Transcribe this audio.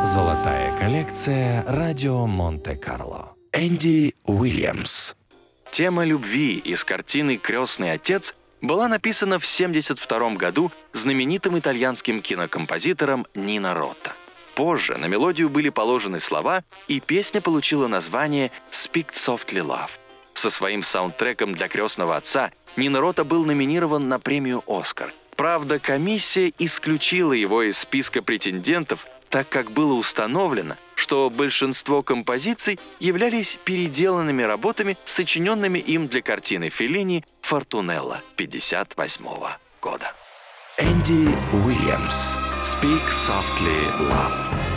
Золотая коллекция «Радио Монте-Карло». Энди Уильямс. Тема любви из картины «Крестный отец» была написана в 1972 году знаменитым итальянским кинокомпозитором Нино Рота. Позже на мелодию были положены слова, и песня получила название «Speak Softly Love». Со своим саундтреком для «Крестного отца» Нино Рота был номинирован на премию «Оскар». Правда, комиссия исключила его из списка претендентов, так как было установлено, что большинство композиций являлись переделанными работами, сочиненными им для картины Феллини «Фортунелла» 1958 года. Энди Уильямс. «Speak Softly Love».